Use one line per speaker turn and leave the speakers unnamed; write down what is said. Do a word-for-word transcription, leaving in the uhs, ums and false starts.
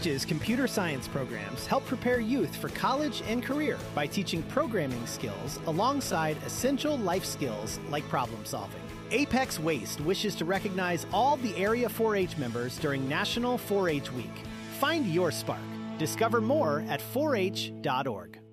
Age's computer science programs help prepare youth for college and career by teaching programming skills alongside essential life skills like problem solving. Apex Waste wishes to recognize all the Area four H members during National four H Week. Find your spark. Discover more at four h dot org.